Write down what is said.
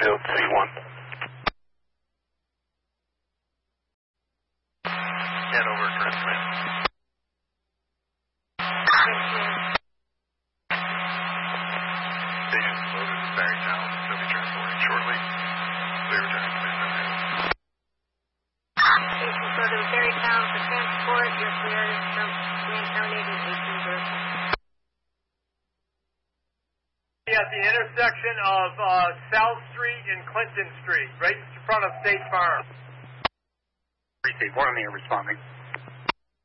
Field C1. Get over transmit. Station loaded to Barrytown. They'll be transporting shortly. Clear return to command center. Station loaded to Barrytown for transport. You're clear from command terminating 18 At the intersection of South Street and Clinton Street, right in front of State Farm. Receive 1 on the air responding.